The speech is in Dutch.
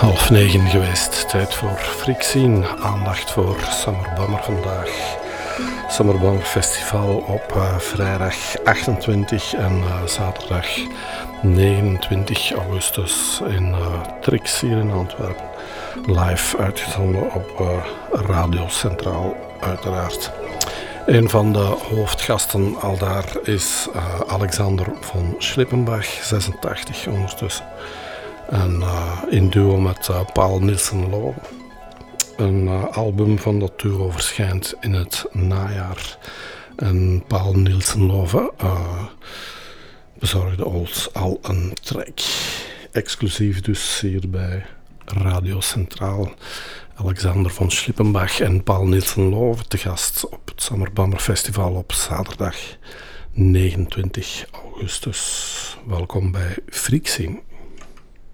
8:30 geweest. Tijd voor Freakscene. Aandacht voor Summer Bummer vandaag. Summer Bummer Festival op vrijdag 28 en zaterdag 29 augustus in Trix hier in Antwerpen. Live uitgezonden op Radio Centraal uiteraard. Een van de hoofdgasten aldaar is Alexander von Schlippenbach, 86 ondertussen. En in duo met Paul Nielsen-Love. Een album van dat duo verschijnt in het najaar. En Paul Nielsen-Love bezorgde ons al een track. Exclusief dus hier bij Radio Centraal. Alexander von Schlippenbach en Paul Nielsen-Love te gast op het Summer Bummer Festival op zaterdag 29 augustus. Welkom bij Freakscene.